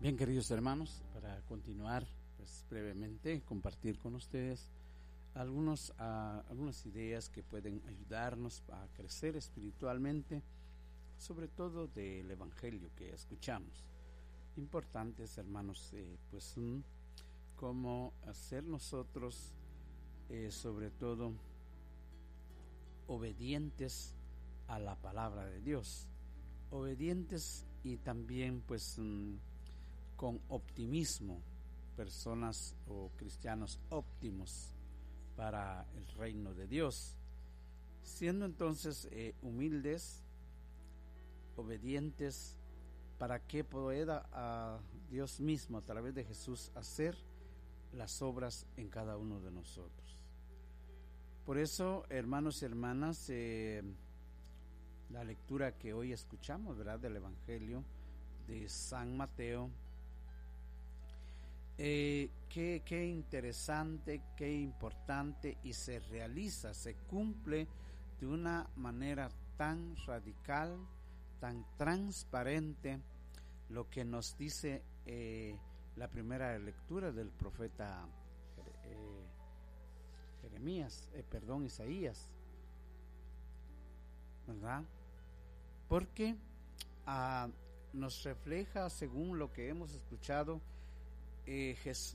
Bien, queridos hermanos, para continuar pues brevemente, compartir con ustedes algunas ideas que pueden ayudarnos a crecer espiritualmente, sobre todo del Evangelio que escuchamos. Importantes, hermanos, cómo hacer nosotros, sobre todo, obedientes a la palabra de Dios, obedientes y también con optimismo, personas o cristianos óptimos para el reino de Dios, siendo entonces humildes, obedientes, para que pueda a Dios mismo a través de Jesús hacer las obras en cada uno de nosotros. Por eso, hermanos y hermanas, la lectura que hoy escuchamos, ¿verdad?, del Evangelio de San Mateo, qué interesante, qué importante, y se realiza, se cumple de una manera tan radical, tan transparente, lo que nos dice la primera lectura del profeta Isaías, ¿verdad? Porque nos refleja, según lo que hemos escuchado, Jesús